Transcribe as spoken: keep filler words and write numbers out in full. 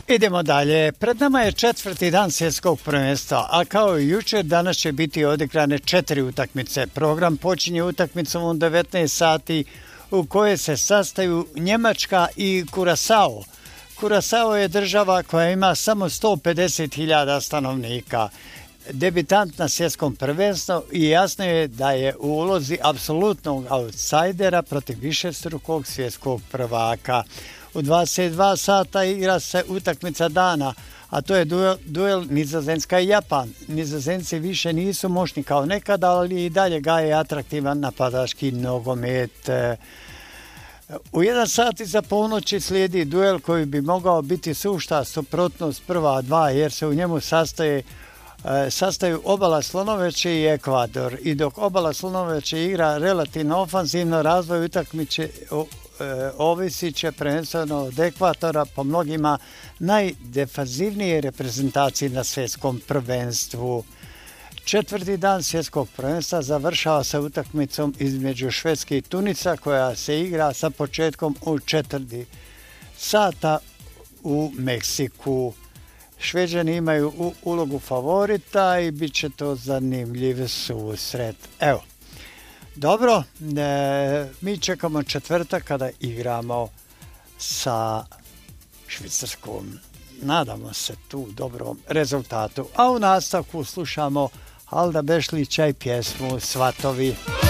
Idemo dalje. Pred nama je četvrti dan svjetskog prvenstva, a kao i jučer danas će biti odigrane četiri utakmice. Program počinje utakmicom u devetnaest sati u kojoj se sastaju Njemačka i Kurasao. Kurasao je država koja ima samo sto pedeset hiljada stanovnika. Debitant na svjetskom prvenstvu i jasno je da je u ulozi apsolutnog outsidera protiv višestrukog svjetskog prvaka. U dvadeset dva sata igra se utakmica dana, a to je duel, duel Nizozemska i Japan. Nizozemci više nisu moćni kao nekada, ali i dalje gaje atraktivan napadački nogomet. U jedan sat iza ponoći slijedi duel koji bi mogao biti sušta suprotnost prva dva, jer se u njemu sastaje sastaju Obala Slonoveće i Ekvador. I dok Obala Slonoveće igra relativno ofanzivno, razvoj utakmice ovisit će prvenstveno od Ekvatora, po mnogima najdefanzivnije reprezentacije na svjetskom prvenstvu. Četvrti dan svjetskog prvenstva završava se utakmicom između Švedske i Tunisa koja se igra sa početkom u četiri sata u Meksiku. Šveđani imaju u ulogu favorita i bit će to zanimljiv susret. Evo, dobro, e, mi čekamo četvrtak kada igramo sa Švicarskom. Nadamo se tu dobrom rezultatu. A u nastavku slušamo Alda Bešlića i pjesmu Svatovi.